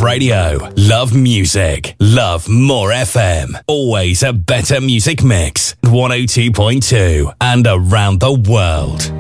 Radio. Love music. Love More FM. Always a better music mix. 102.2 and around the world.